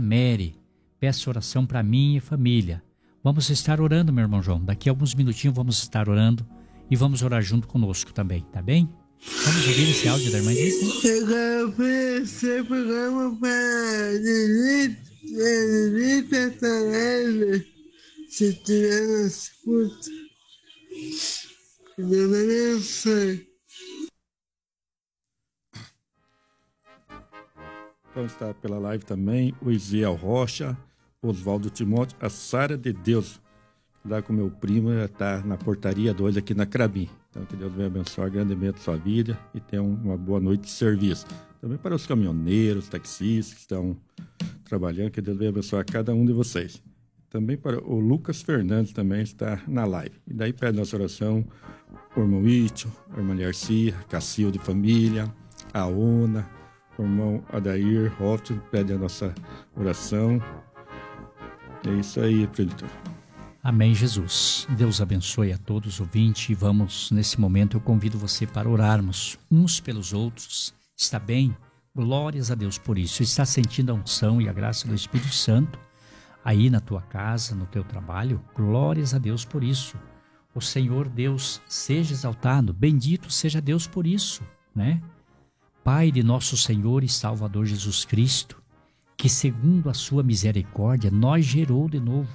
Mary. Peço oração para mim e família. Vamos estar orando, meu irmão João. Daqui a alguns minutinhos vamos estar orando e vamos orar junto conosco também, tá bem? Vamos ouvir esse áudio da irmã Disney? Eu quero oferecer programa para Lelita Saraiva, se tiver na escuta. Que Deus abençoe. Então está pela live também o Isiel Rocha, Oswaldo Timóteo, a Sara de Deus, lá com meu primo, está na portaria 2 aqui na Crabim. Então que Deus venha abençoar grandemente a sua vida e tenha uma boa noite de serviço. Também para os caminhoneiros, taxistas que estão trabalhando, que Deus venha abençoar cada um de vocês. Também para o Lucas Fernandes também está na live. E daí pede nossa oração o irmão Ítio, a irmã Garcia, Cacilde Família, a Ona, o irmão Adair Hoffman, pede a nossa oração. É isso aí, preditor. Amém, Jesus. Deus abençoe a todos os ouvintes. E vamos, nesse momento, eu convido você para orarmos uns pelos outros. Está bem? Glórias a Deus por isso. Está sentindo a unção e a graça do Espírito Santo aí na tua casa, no teu trabalho? Glórias a Deus por isso. O Senhor Deus seja exaltado. Bendito seja Deus por isso, né? Pai de nosso Senhor e Salvador Jesus Cristo, que segundo a sua misericórdia nos gerou de novo,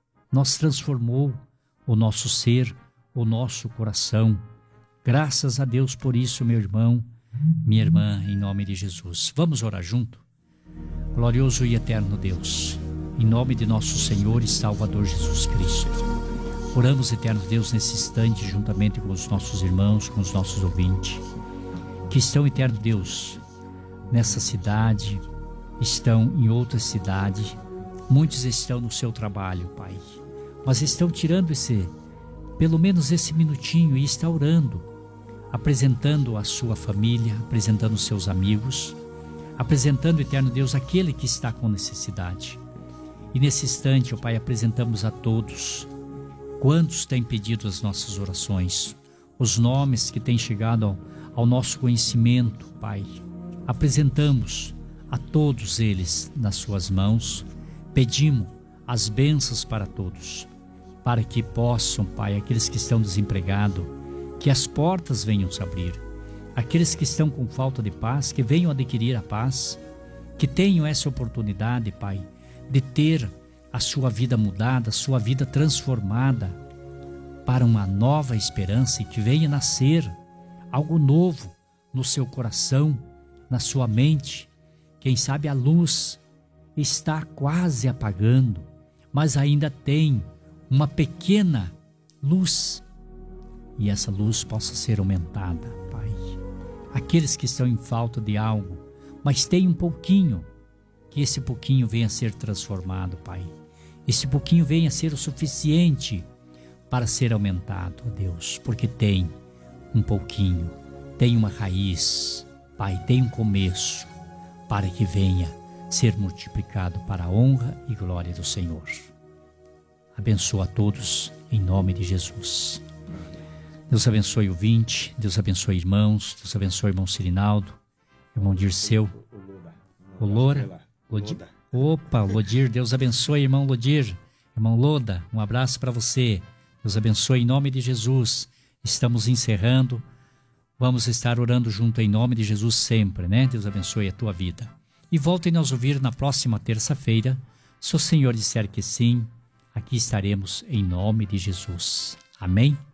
nos transformou o nosso ser, o nosso coração. Graças a Deus por isso, meu irmão, minha irmã, em nome de Jesus. Vamos orar junto? Glorioso e eterno Deus, em nome de nosso Senhor e Salvador Jesus Cristo, oramos, eterno Deus, nesse instante, juntamente com os nossos irmãos, com os nossos ouvintes, que estão, eterno Deus, nessa cidade, estão em outra cidade, muitos estão no seu trabalho, Pai, mas estão tirando pelo menos esse minutinho e está orando, apresentando a sua família, apresentando os seus amigos, apresentando, eterno Deus, aquele que está com necessidade. E nesse instante, ó Pai, apresentamos a todos quantos têm pedido as nossas orações, os nomes que têm chegado ao nosso conhecimento, Pai. Apresentamos a todos eles nas suas mãos, pedimos as bênçãos para todos, para que possam, Pai, aqueles que estão desempregados, que as portas venham se abrir, aqueles que estão com falta de paz, que venham adquirir a paz, que tenham essa oportunidade, Pai, de ter a sua vida mudada, a sua vida transformada para uma nova esperança e que venha nascer algo novo no seu coração, na sua mente. Quem sabe a luz está quase apagando, mas ainda tem uma pequena luz e essa luz possa ser aumentada, Pai. Aqueles que estão em falta de algo, mas tem um pouquinho, que esse pouquinho venha a ser transformado, Pai. Esse pouquinho venha a ser o suficiente para ser aumentado, ó Deus, porque tem um pouquinho, tem uma raiz, Pai, tem um começo, para que venha ser multiplicado para a honra e glória do Senhor. Abençoa a todos, em nome de Jesus. Deus abençoe o ouvinte, Deus abençoe irmãos, Deus abençoe o irmão Cirinaldo, irmão Dirceu, o Loura, Lodir. Opa, Lodir, Deus abençoe, irmão Lodir, irmão Loda, um abraço para você, Deus abençoe em nome de Jesus. Estamos encerrando, vamos estar orando junto em nome de Jesus sempre, né? Deus abençoe a tua vida. E voltem a nos ouvir na próxima terça-feira, se o Senhor disser que sim, aqui estaremos em nome de Jesus. Amém?